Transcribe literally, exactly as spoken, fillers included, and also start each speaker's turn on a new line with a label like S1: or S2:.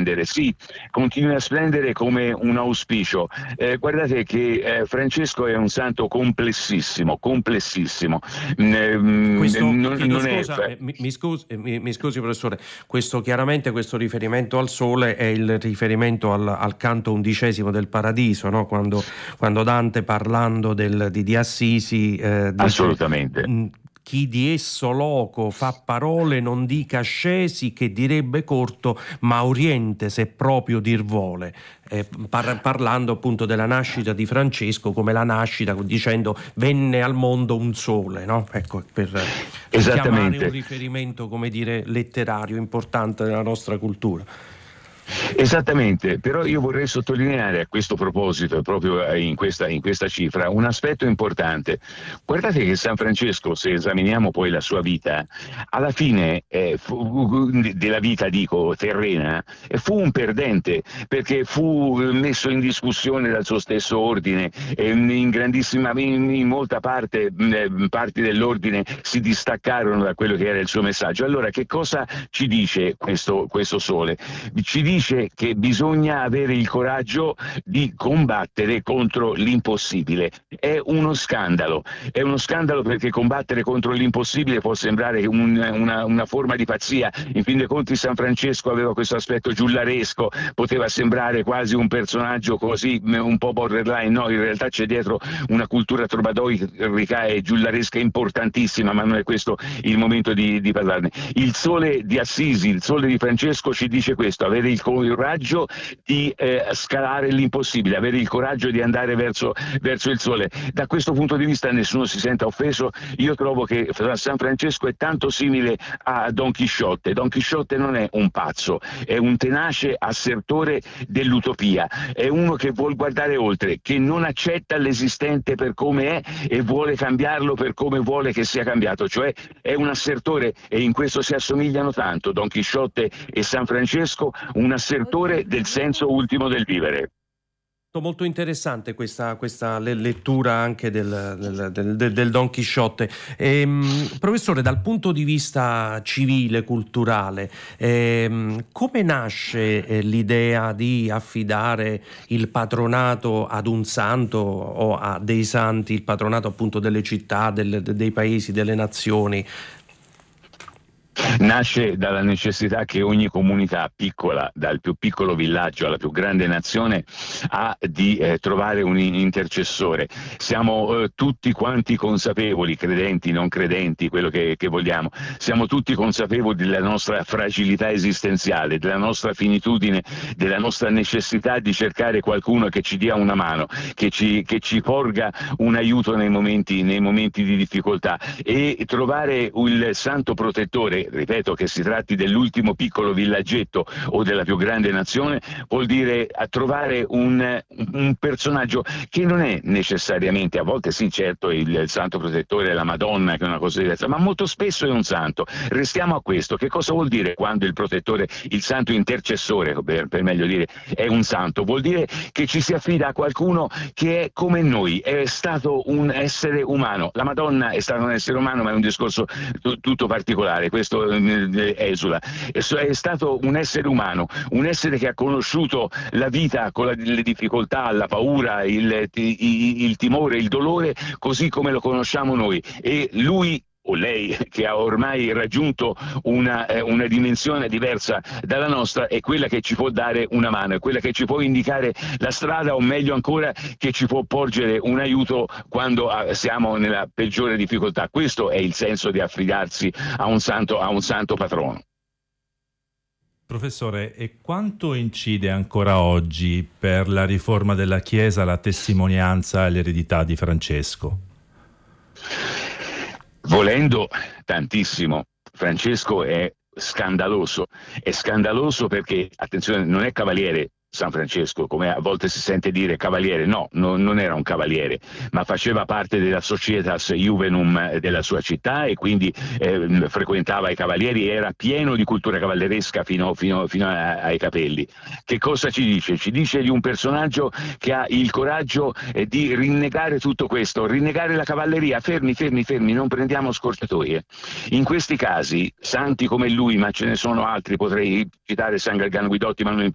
S1: splendere, sì, continui a splendere come un auspicio. Eh, guardate che eh, Francesco è un santo complessissimo, complessissimo. Mm,
S2: Questo,
S1: non,
S2: chiedo
S1: non è...
S2: scusa, eh, mi, mi scusi, eh, mi, mi scusi professore, questo chiaramente questo riferimento al sole è il riferimento al, al canto undicesimo del Paradiso, no? Quando, quando Dante, parlando del, di, di Assisi, eh, dice
S1: Assolutamente.
S2: mh, chi di esso loco fa parole non dica scesi, che direbbe corto, ma oriente se proprio dir vuole. Eh, par- parlando appunto della nascita di Francesco come la nascita, dicendo venne al mondo un sole, no? Ecco, per richiamare un
S1: Esattamente.
S2: riferimento, come dire, letterario importante nella nostra cultura.
S1: Esattamente, però io vorrei sottolineare a questo proposito, proprio in questa, in questa cifra, un aspetto importante. Guardate che San Francesco, se esaminiamo poi la sua vita, alla fine eh, fu, della vita, dico, terrena, fu un perdente, perché fu messo in discussione dal suo stesso ordine, e in grandissima, in, in molta parte, parti dell'ordine si distaccarono da quello che era il suo messaggio. Allora, che cosa ci dice questo, questo sole? Ci dice dice che bisogna avere il coraggio di combattere contro l'impossibile. È uno scandalo, è uno scandalo perché combattere contro l'impossibile può sembrare un, una, una forma di pazzia. In fin dei conti San Francesco aveva questo aspetto giullaresco, poteva sembrare quasi un personaggio così un po' borderline, no, in realtà c'è dietro una cultura trovadoica e giullaresca importantissima, ma non è questo il momento di, di parlarne. Il sole di Assisi, il sole di Francesco ci dice questo: avere il coraggio di eh, scalare l'impossibile, avere il coraggio di andare verso, verso il sole. Da questo punto di vista nessuno si senta offeso. Io trovo che San Francesco è tanto simile a Don Chisciotte. Don Chisciotte non è un pazzo, è un tenace assertore dell'utopia, è uno che vuol guardare oltre, che non accetta l'esistente per come è e vuole cambiarlo per come vuole che sia cambiato, cioè è un assertore, e in questo si assomigliano tanto Don Chisciotte e San Francesco, un assertore del senso ultimo del vivere.
S2: Molto interessante questa, questa lettura anche del, del, del, del Don Chisciotte. Ehm, professore, dal punto di vista civile, culturale, ehm, come nasce eh, l'idea di affidare il patronato ad un santo o a dei santi, il patronato appunto delle città, del, dei paesi, delle nazioni?
S1: Nasce dalla necessità che ogni comunità piccola, dal più piccolo villaggio alla più grande nazione, ha di eh, trovare un intercessore. Siamo eh, tutti quanti consapevoli, credenti, non credenti, quello che, che vogliamo, siamo tutti consapevoli della nostra fragilità esistenziale, della nostra finitudine, della nostra necessità di cercare qualcuno che ci dia una mano, che ci, che ci porga un aiuto nei momenti, nei momenti di difficoltà, e trovare il santo protettore, ripeto che si tratti dell'ultimo piccolo villaggetto o della più grande nazione, vuol dire a trovare un, un personaggio che non è necessariamente, a volte sì certo il, il santo protettore è la Madonna, che è una cosa diversa, ma molto spesso è un santo. Restiamo a questo. Che cosa vuol dire quando il protettore, il santo intercessore per, per meglio dire, è un santo? Vuol dire che ci si affida a qualcuno che è come noi, è stato un essere umano. La Madonna è stata un essere umano, ma è un discorso t- tutto particolare, questo esula. È stato un essere umano, un essere che ha conosciuto la vita con la, le difficoltà, la paura, il, il, il timore, il dolore, così come lo conosciamo noi, e lui o lei, che ha ormai raggiunto una, eh, una dimensione diversa dalla nostra, è quella che ci può dare una mano, è quella che ci può indicare la strada, o meglio ancora che ci può porgere un aiuto quando ah, siamo nella peggiore difficoltà. Questo è il senso di affidarsi a un santo, a un santo patrono.
S3: Professore, e quanto incide ancora oggi per la riforma della Chiesa la testimonianza e l'eredità di Francesco?
S1: Volendo tantissimo. Francesco è scandaloso, è scandaloso perché, attenzione, non è cavaliere San Francesco, come a volte si sente dire cavaliere, no, no, non era un cavaliere, ma faceva parte della Societas Juvenum della sua città, e quindi eh, frequentava i cavalieri, era pieno di cultura cavalleresca fino, fino, fino a, ai capelli. Che cosa ci dice? Ci dice di un personaggio che ha il coraggio eh, di rinnegare tutto questo, rinnegare la cavalleria. Fermi, fermi, fermi, non prendiamo scorciatoie. In questi casi, santi come lui, ma ce ne sono altri, potrei citare San Galgano Guidotti, ma non